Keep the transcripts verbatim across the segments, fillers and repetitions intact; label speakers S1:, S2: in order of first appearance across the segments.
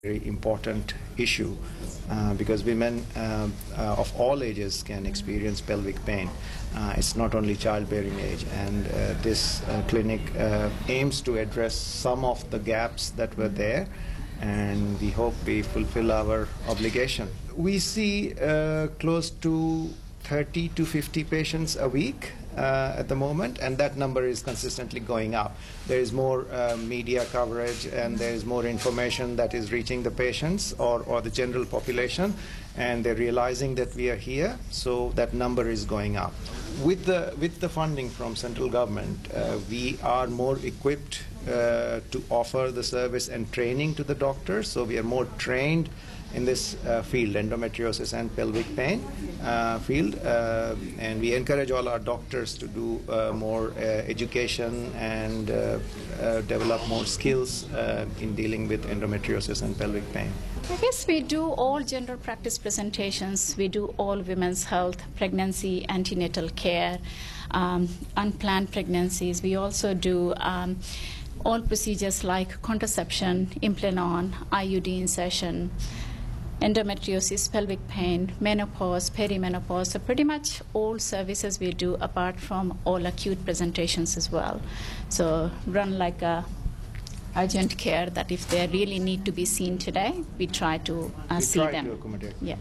S1: very important issue uh, because women uh, uh, of all ages can experience pelvic pain. Uh, it's not only childbearing age, and uh, this uh, clinic uh, aims to address some of the gaps that were there, and we hope we fulfill our obligation. We see uh, close to thirty to fifty patients a week uh, at the moment, and that number is consistently going up. There is more uh, media coverage, and there is more information that is reaching the patients or, or the general population, and they're realizing that we are here, so that number is going up. With the, with the funding from central government, uh, we are more equipped uh, to offer the service and training to the doctors, so we are more trained in this uh, field, endometriosis and pelvic pain uh, field, uh, and we encourage all our doctors to do uh, more uh, education and uh, uh, develop more skills uh, in dealing with endometriosis and pelvic pain.
S2: I guess we do all general practice presentations, we do all women's health, pregnancy, antenatal care, um, unplanned pregnancies. We also do um, all procedures like contraception, implant-on, I U D insertion, endometriosis, pelvic pain, menopause, perimenopause, so pretty much all services we do apart from all acute presentations as well. So run like a urgent care that if they really need to be seen today, we try to uh,
S1: we
S2: see
S1: try
S2: them.
S1: To accommodate.
S2: Yeah.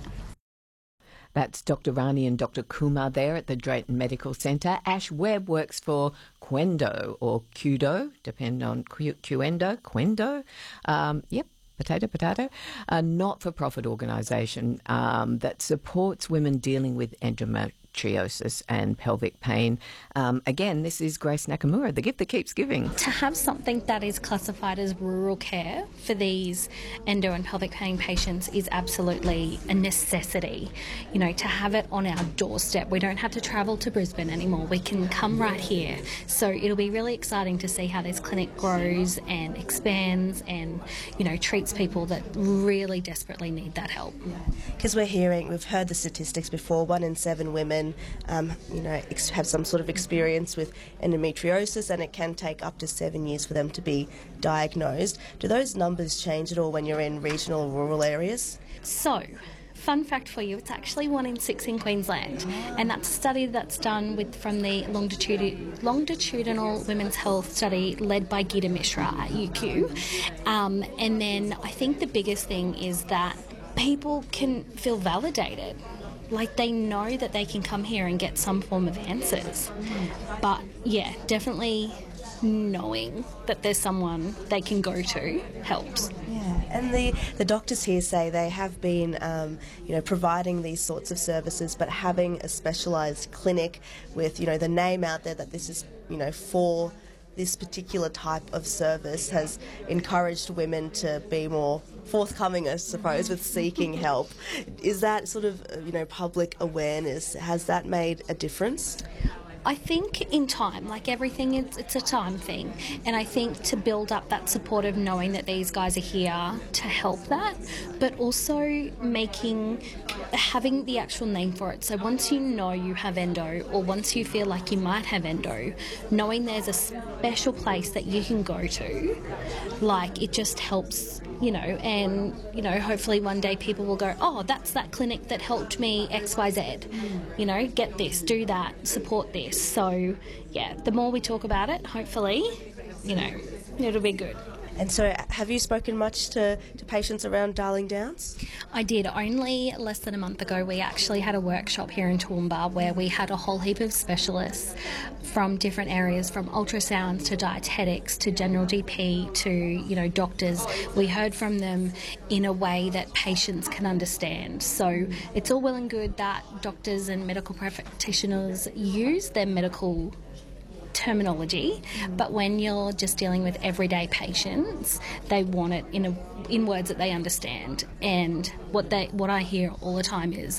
S3: That's Doctor Rani and Doctor Kumar there at the Drayton Medical Centre. Ash Webb works for Qendo or Qdo, depending on Q- Qendo, Qendo. Um, yep. Potato, potato, a not-for-profit organisation um, that supports women dealing with endometriosis and pelvic pain. Um, again, this is Grace Nakamura, the gift that keeps giving.
S4: To have something that is classified as rural care for these endo and pelvic pain patients is absolutely a necessity. You know, to have it on our doorstep. We don't have to travel to Brisbane anymore. We can come right here. So it'll be really exciting to see how this clinic grows and expands and, you know, treats people that really desperately need that help.
S5: Because we're hearing, we've heard the statistics before, one in seven women, um, you know, ex- have some sort of experience with endometriosis, and it can take up to seven years for them to be diagnosed. Do those numbers change at all when you're in regional or rural areas?
S4: So, fun fact for you, it's actually one in six in Queensland, and that's a study that's done with from the longitude, longitudinal women's health study led by Gita Mishra at U Q. Um, and then I think the biggest thing is that people can feel validated. Like they know that they can come here and get some form of answers. But yeah, definitely knowing that there's someone they can go to helps.
S5: Yeah, and the, the doctors here say they have been, um, you know, providing these sorts of services, but having a specialised clinic with, you know, the name out there that this is, you know, for this particular type of service has encouraged women to be more forthcoming, I suppose, with seeking help. Is that sort of, you know, public awareness, has that made a difference?
S4: I think in time, like everything, it's, it's a time thing. And I think to build up that support of knowing that these guys are here to help that, but also making, having the actual name for it. So once you know you have endo, or once you feel like you might have endo, knowing there's a special place that you can go to, like it just helps, you know, and, you know, hopefully one day people will go, oh, that's that clinic that helped me X Y Z. You know, get this, do that, support this. So, yeah, the more we talk about it, hopefully, you know, it'll be good.
S5: And so have you spoken much to, to patients around Darling Downs?
S4: I did. Only less than a month ago we actually had a workshop here in Toowoomba where we had a whole heap of specialists from different areas, from ultrasounds to dietetics to general G P to, you know, doctors. We heard from them in a way that patients can understand. So it's all well and good that doctors and medical practitioners use their medical terminology, but when you're just dealing with everyday patients, they want it in a in words that they understand. And what they what I hear all the time is,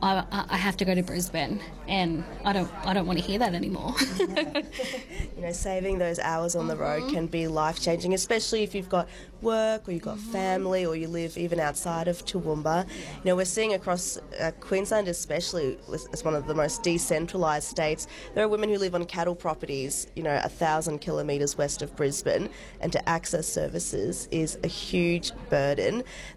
S4: I, I have to go to Brisbane, and I don't I don't want to hear that anymore.
S5: You know, saving those hours on the road can be life-changing, especially if you've got work or you've got family or you live even outside of Toowoomba. You know, we're seeing across uh, Queensland especially, as one of the most decentralised states, there are women who live on cattle properties, you know, a thousand kilometres west of Brisbane, and to access services is a huge burden.